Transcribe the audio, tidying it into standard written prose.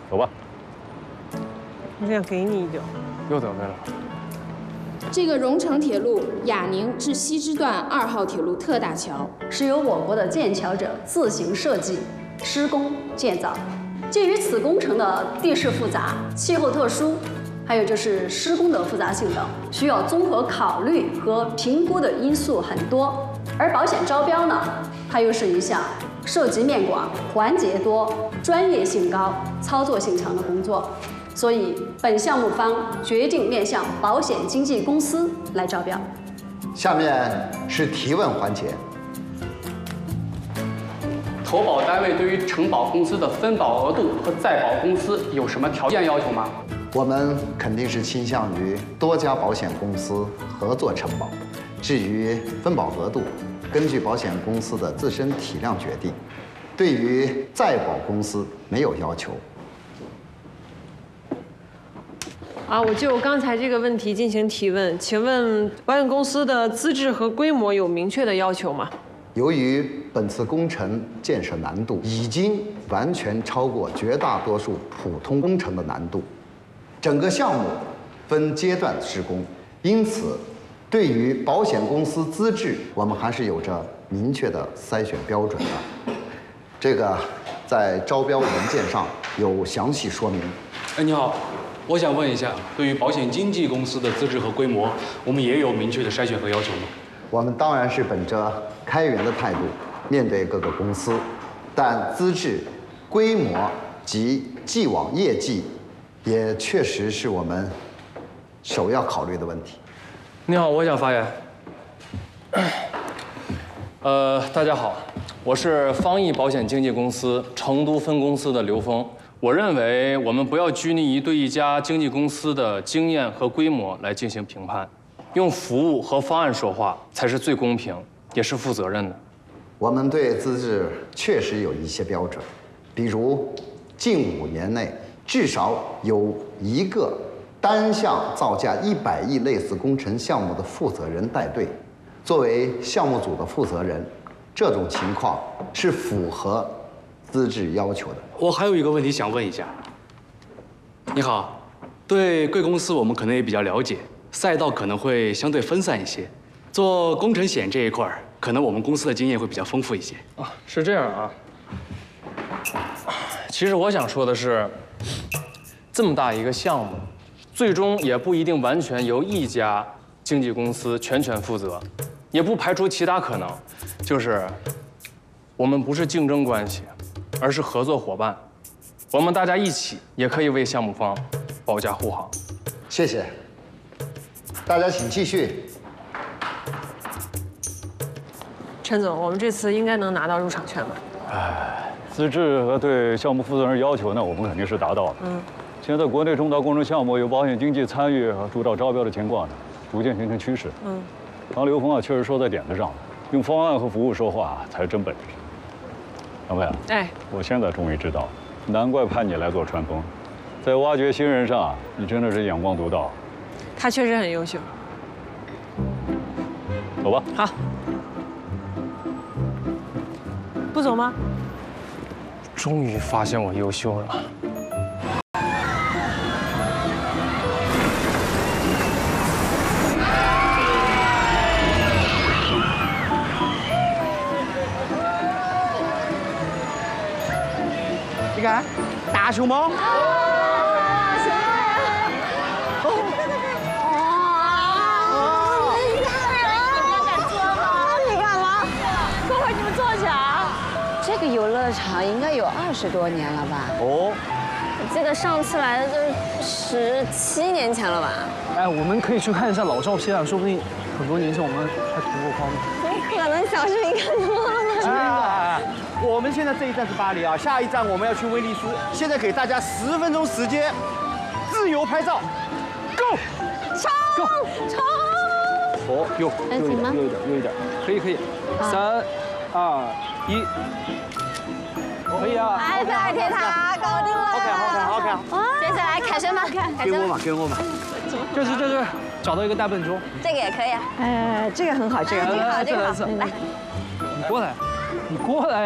走吧。 我想给你一脚。 又得罪了。 这个荣成铁路雅宁至西支段2号铁路特大桥是由我国的建桥者自行设计、施工、建造。鉴于此工程的地势复杂、气候特殊，还有就是施工的复杂性等，需要综合考虑和评估的因素很多。而保险招标呢，它又是一项涉及面广、环节多、专业性高、操作性强的工作。所以，本项目方决定面向保险经纪公司来招标。 下面是提问环节。 投保单位对于承保公司的分保额度和再保公司有什么条件要求吗？ 我们肯定是倾向于多家保险公司合作承保。至于分保额度，根据保险公司的自身体量决定。对于再保公司没有要求。 我就刚才这个问题进行提问，请问保险公司的资质和规模有明确的要求吗？ 由于本次工程建设难度已经完全超过绝大多数普通工程的难度，整个项目分阶段施工，因此对于保险公司资质，我们还是有着明确的筛选标准的。这个在招标文件上有详细说明。 你好。我想问一下，对于保险经纪公司的资质和规模，我们也有明确的筛选和要求吗？ 我们当然是本着开源的态度面对各个公司，但资质、规模及既往业绩，也确实是我们首要考虑的问题。 你好，我想发言。大家好，我是方毅保险经纪公司成都分公司的刘峰。我认为我们不要拘泥于对一家经纪公司的经验和规模来进行评判，用服务和方案说话才是最公平，也是负责任的。 我们对资质确实有一些标准，比如近5年内至少有一个单项造价100亿类似工程项目的负责人带队，作为项目组的负责人，这种情况是符合资质要求的。 我还有一个问题想问一下。你好，对贵公司我们可能也比较了解，赛道可能会相对分散一些，做工程险这一块可能我们公司的经验会比较丰富一些。 是这样啊。其实我想说的是，这么大一个项目，最终也不一定完全由一家经纪公司全权负责，也不排除其他可能，就是我们不是竞争关系，而是合作伙伴，我们大家一起也可以为项目方保驾护航。 谢谢，大家请继续。 陈总，我们这次应该能拿到入场券吧？ 资质和对项目负责人要求呢，我们肯定是达到了。现在国内重大工程项目有保险经纪参与和主导招标的情况呢，逐渐形成趋势。刚刘峰确实说在点子上了，用方案和服务说话才是真本事。杨飞我现在终于知道，难怪派你来做传风，在挖掘新人上，你真的是眼光独到。 他确实很优秀。 走吧。 好。不走吗？ 终于发现我优秀了。 你看，大熊猫。 这个游乐场应该有20多年了吧？这个上次来的都17年前了吧？ 我们可以去看一下老照片啊，说不定很多年前我们还同过框呢。 你可能小视频看多了。 我们现在这一站是巴黎啊，下一站我们要去威尼斯。现在给大家10分钟时间，自由拍照 ，Go， 冲！ 右一点，可以，3、2、1，可以啊。 埃菲尔铁塔搞定了。 OK。 接下来凯旋吧， 跟我嘛。这是，找到一个大笨钟。 这个也可以啊。 这个很好，这个好。来， 你过来。